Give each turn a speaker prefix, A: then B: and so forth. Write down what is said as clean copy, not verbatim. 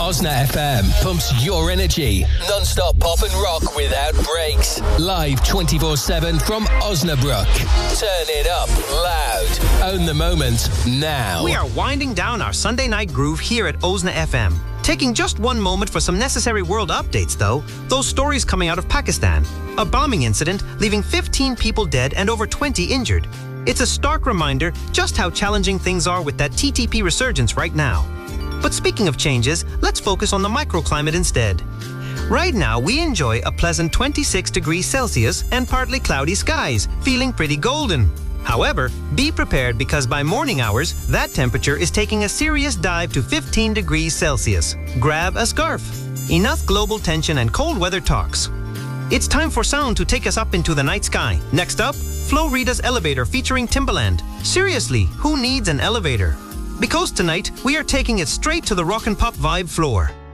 A: Osna FM pumps your energy. Non-stop pop and rock without breaks. Live 24/7 from Osnabrück. Turn it up loud. Own the moment now.
B: We are winding down our Sunday night groove here at Osna FM. Taking just one moment for some necessary world updates, though. Those stories coming out of Pakistan. A bombing incident leaving 15 people dead and over 20 injured. It's a stark reminder just how challenging things are with that TTP resurgence right now. But speaking of changes, let's focus on the microclimate instead. Right now, we enjoy a pleasant 26 degrees Celsius and partly cloudy skies, feeling pretty golden. However, be prepared because by morning hours, that temperature is taking a serious dive to 15 degrees Celsius. Grab a scarf. Enough global tension and cold weather talks. It's time for sound to take us up into the night sky. Next up, Flo Rida's Elevator featuring Timbaland. Seriously, who needs an elevator? Because tonight, we are taking it straight to the rock and pop vibe floor.